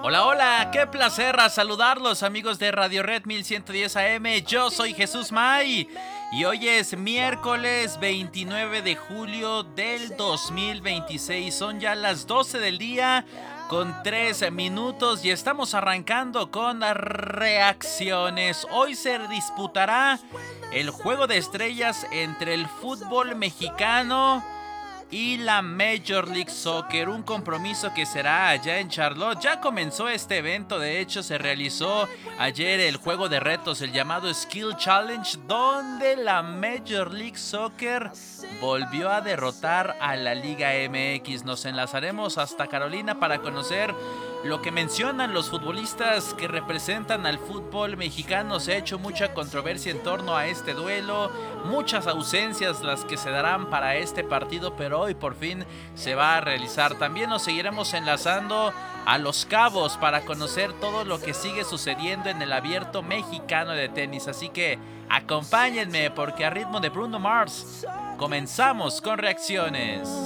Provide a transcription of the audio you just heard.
Hola, hola, qué placer a saludarlos amigos de Radio Red 1110 AM. Yo soy Jesús May y hoy es miércoles 29 de julio del 2026. Son ya las 12 del día con 3 minutos y estamos arrancando con las reacciones. Hoy se disputará el juego de estrellas entre el fútbol mexicano y la Major League Soccer, un compromiso que será allá en Charlotte. Ya comenzó este evento, de hecho se realizó ayer el juego de retos, el llamado Skill Challenge, donde la Major League Soccer volvió a derrotar a la Liga MX. Nos enlazaremos hasta Carolina para conocer lo que mencionan los futbolistas que representan al fútbol mexicano. Se ha hecho mucha controversia en torno a este duelo, muchas ausencias las que se darán para este partido, pero hoy por fin se va a realizar. También nos seguiremos enlazando a Los Cabos para conocer todo lo que sigue sucediendo en el Abierto Mexicano de tenis. Así que acompáñenme porque a ritmo de Bruno Mars comenzamos con reacciones.